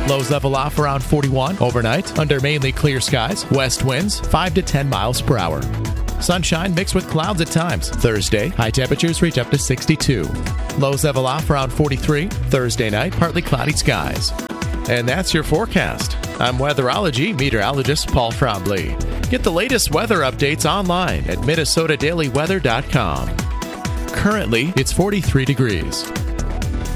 Lows level off around 41 overnight under mainly clear skies. West winds 5 to 10 miles per hour. Sunshine mixed with clouds at times. Thursday, high temperatures reach up to 62. Lows level off around 43. Thursday night, partly cloudy skies. And that's your forecast. I'm weatherology meteorologist Paul Trombley. Get the latest weather updates online at MinnesotaDailyWeather.com. Currently, it's 43 degrees.